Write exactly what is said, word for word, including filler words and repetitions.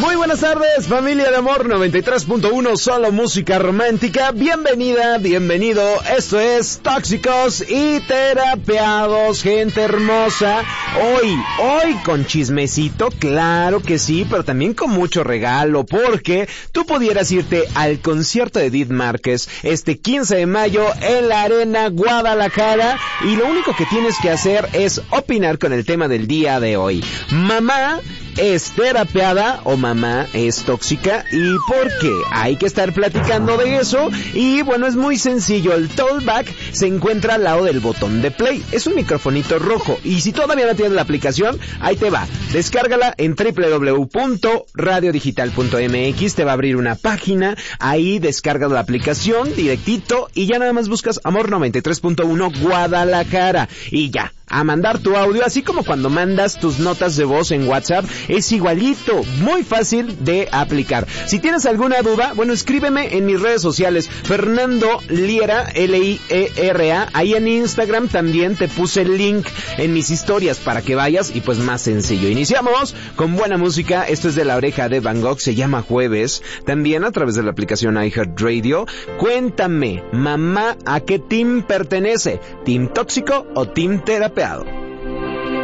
Muy buenas tardes, familia de amor noventa y tres punto uno, solo música romántica. Bienvenida, bienvenido. Esto es Tóxicos y Terapeados, gente hermosa. Hoy, hoy con chismecito, claro que sí, pero también con mucho regalo, porque tú pudieras irte al concierto de Edith Márquez este quince de mayo en la Arena Guadalajara, y lo único que tienes que hacer es opinar con el tema del día de hoy. Mamá es terapeada o mamá es tóxica, y por qué. Hay que estar platicando de eso. Y bueno, es muy sencillo. El Talkback se encuentra al lado del botón de play. Es un microfonito rojo, y si todavía no tienes la aplicación, ahí te va. Descárgala en doble u doble u doble u punto radio digital punto m x. Te va a abrir una página. Ahí descargas la aplicación directito y ya nada más buscas Amor noventa y tres punto uno Guadalajara y ya, a mandar tu audio, así como cuando mandas tus notas de voz en WhatsApp. Es igualito, muy fácil de aplicar. Si tienes alguna duda, bueno, escríbeme en mis redes sociales, Fernando Liera, L I E R A. Ahí en Instagram también te puse el link en mis historias para que vayas, y pues más sencillo. Iniciamos con buena música. Esto es de La Oreja de Van Gogh, se llama Jueves, también a través de la aplicación iHeartRadio. Cuéntame, mamá, ¿a qué team pertenece? ¿Team tóxico o team terapeado?